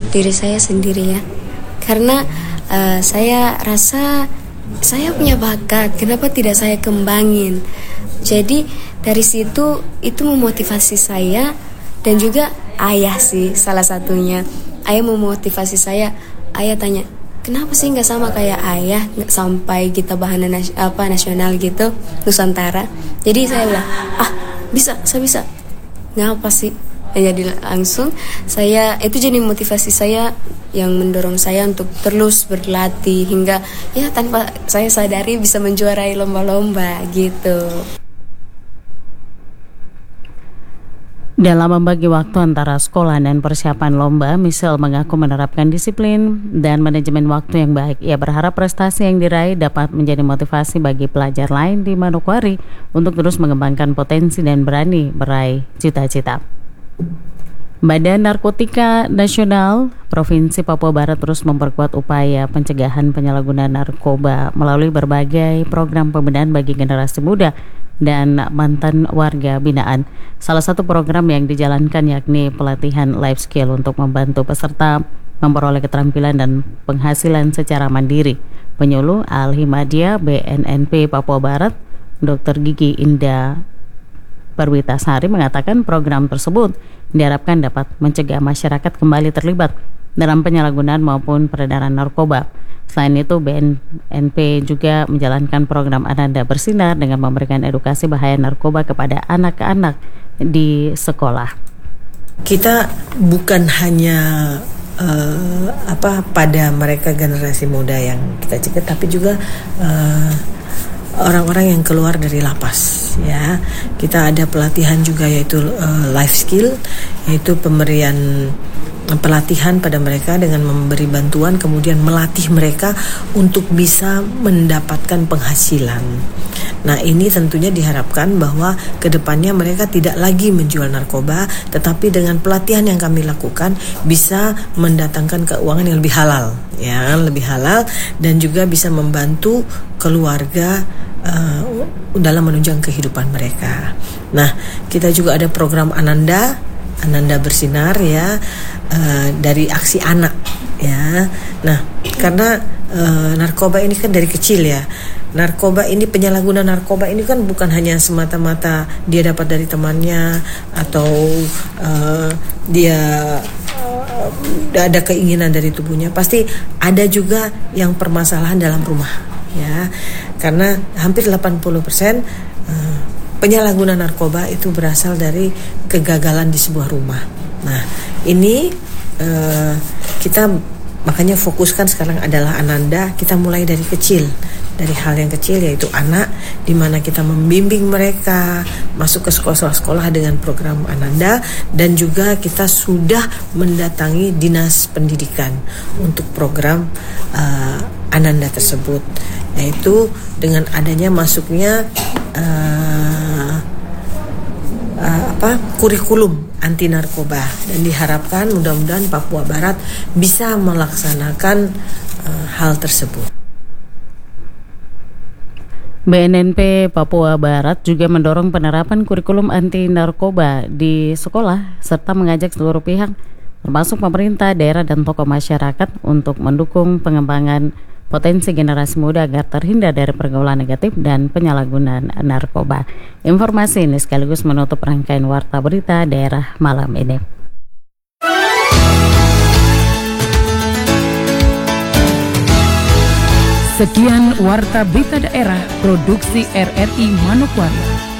diri saya sendiri ya. Karena saya rasa saya punya bakat, kenapa tidak saya kembangin? Jadi dari situ itu memotivasi saya, dan juga ayah sih salah satunya. Ayah memotivasi saya. Ayah tanya, kenapa sih nggak sama kayak ayah, nggak sampai kita bahan nasional gitu, Nusantara. Jadi saya bilang, saya bisa. Ngapa sih? Jadi langsung saya, itu jadi motivasi saya yang mendorong saya untuk terus berlatih hingga ya tanpa saya sadari bisa menjuarai lomba-lomba gitu. Dalam membagi waktu antara sekolah dan persiapan lomba, Michelle mengaku menerapkan disiplin dan manajemen waktu yang baik. Ia berharap prestasi yang diraih dapat menjadi motivasi bagi pelajar lain di Manokwari untuk terus mengembangkan potensi dan berani meraih cita-cita. Badan Narkotika Nasional Provinsi Papua Barat terus memperkuat upaya pencegahan penyalahgunaan narkoba melalui berbagai program pembinaan bagi generasi muda dan mantan warga binaan. Salah satu program yang dijalankan yakni pelatihan life skill untuk membantu peserta memperoleh keterampilan dan penghasilan secara mandiri. Penyuluh Al-Himadiyah BNNP Papua Barat, Dr. Gigi Indah Perwitasari mengatakan program tersebut diharapkan dapat mencegah masyarakat kembali terlibat dalam penyalahgunaan maupun peredaran narkoba. Selain itu, BNNP juga menjalankan program Ananda Bersinar dengan memberikan edukasi bahaya narkoba kepada anak-anak di sekolah. Kita bukan hanya pada mereka generasi muda yang kita cegah, tapi juga orang-orang yang keluar dari lapas ya. Kita ada pelatihan juga yaitu life skill, yaitu pemberian pelatihan pada mereka dengan memberi bantuan, kemudian melatih mereka untuk bisa mendapatkan penghasilan. Nah, ini tentunya diharapkan bahwa kedepannya mereka tidak lagi menjual narkoba, tetapi dengan pelatihan yang kami lakukan bisa mendatangkan keuangan yang lebih halal, ya, lebih halal, dan juga bisa membantu keluarga dalam menunjang kehidupan mereka. Nah, kita juga ada program Ananda Bersinar ya, dari aksi anak ya. Nah, karena narkoba ini kan dari kecil ya. Narkoba ini, penyalahguna narkoba ini kan bukan hanya semata-mata dia dapat dari temannya atau dia ada keinginan dari tubuhnya. Pasti ada juga yang permasalahan dalam rumah ya. Karena hampir 80% penyalahguna narkoba itu berasal dari kegagalan di sebuah rumah. Nah, ini kita makanya fokuskan sekarang adalah Ananda. Kita mulai dari kecil, dari hal yang kecil yaitu anak, di mana kita membimbing mereka masuk ke sekolah-sekolah dengan program Ananda, dan juga kita sudah mendatangi dinas pendidikan untuk program Ananda tersebut, yaitu dengan adanya masuknya kurikulum anti narkoba, dan diharapkan mudah-mudahan Papua Barat bisa melaksanakan hal tersebut. BNNP Papua Barat juga mendorong penerapan kurikulum anti narkoba di sekolah serta mengajak seluruh pihak termasuk pemerintah, daerah dan tokoh masyarakat untuk mendukung pengembangan potensi generasi muda agar terhindar dari pergaulan negatif dan penyalahgunaan narkoba. Informasi ini sekaligus menutup rangkaian Warta Berita Daerah malam ini. Sekian Warta Berita Daerah Produksi RRI Manokwari.